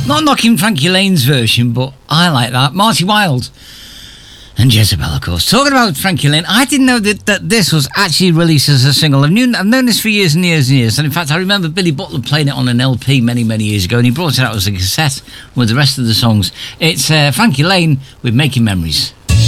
Not knocking Frankie Lane's version, but I like that. Marty Wilde and Jezebel, of course. Talking about Frankie Lane, I didn't know that this was actually released as a single. I've known this for years and years and years. And in fact, I remember Billy Butler playing it on an LP many, many years ago, and he brought it out as a cassette with the rest of the songs. It's Frankie Lane with Making Memories.